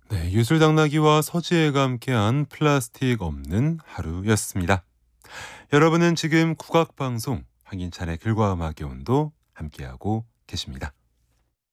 네, 예술당나귀와 서지혜가 함께한 플라스틱 없는 하루였습니다. 여러분은 지금 국악방송 황인찬의 글과 음악의 온도 함께하고 계십니다.